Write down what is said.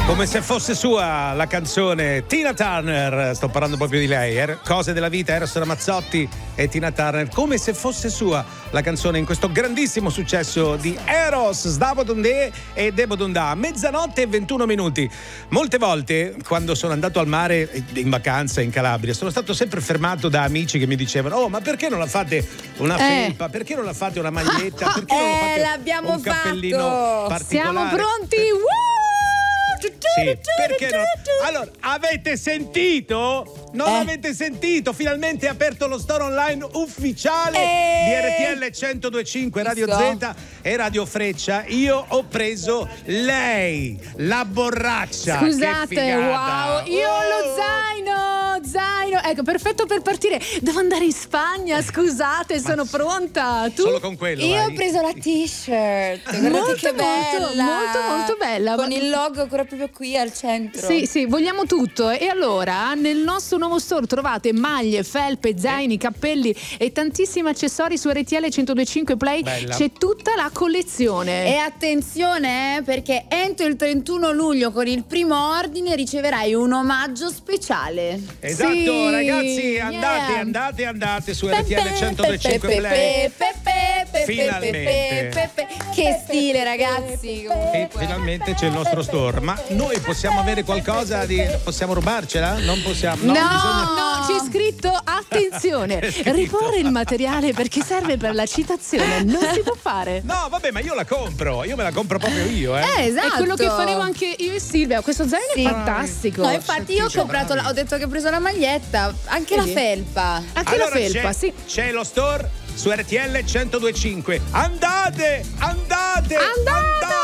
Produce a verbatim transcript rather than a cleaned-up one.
Come se fosse sua la canzone Tina Turner, sto parlando proprio di lei, er- Cose della vita, Eros Ramazzotti e Tina Turner, come se fosse sua la canzone in questo grandissimo successo di Eros, Sdabodondé e Debodondà, mezzanotte e ventuno minuti. Molte volte quando sono andato al mare in vacanza in Calabria sono stato sempre fermato da amici che mi dicevano: oh, ma perché non la fate una Eh. felpa, perché non la fate una maglietta, perché non la Eh, fate l'abbiamo un cappellino fatto. particolare? Siamo pronti? Woo! Sì, perché no? Allora, avete sentito? Non Eh. avete sentito? Finalmente è aperto lo store online ufficiale Eh. di R T L centodue e cinque, Radio Visto? Z e Radio Freccia. Io ho preso lei, la borraccia. Scusate, Che figata. wow, io ho lo Oh. zaino, zaino, ecco, perfetto per partire. Devo andare in Spagna, scusate, sono pronta. Tu? Solo con quello. Io vai? ho preso la t-shirt, guardate Molto, che molto, bella, molto, molto bella. con il logo ancora proprio qui al centro. Sì, sì, vogliamo tutto. E allora, nel nostro nuovo store trovate maglie, felpe, zaini, cappelli e tantissimi accessori su R T L centodue e cinque Play. Bella. C'è tutta la collezione. E attenzione, eh, perché entro il trentuno luglio con il primo ordine riceverai un omaggio speciale. Esatto, Sì, ragazzi, andate, yeah. andate, andate su R T L centodue e cinque Play. Finalmente. Che stile, ragazzi. E finalmente c'è il nostro store. Ma noi possiamo avere qualcosa di. Possiamo rubarcela? Non possiamo. No, bisogna- no, c'è scritto attenzione, C'è scritto. riporre il materiale perché serve per la citazione, non si può fare. No, vabbè, ma io la compro. Io me la compro proprio io, eh. Eh, esatto. È quello che faremo anche io e Silvia. Questo zaino Sì. è fantastico. No, infatti io ho comprato, la, ho detto che ho preso la maglietta, anche la Vedi? felpa. Anche Allora, la felpa, c'è, sì. c'è lo store su R T L centodue e cinque. Andate, andate, Andate!